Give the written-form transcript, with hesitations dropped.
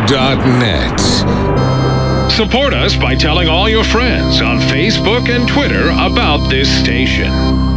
Support us by telling all your friends on Facebook and Twitter about this station.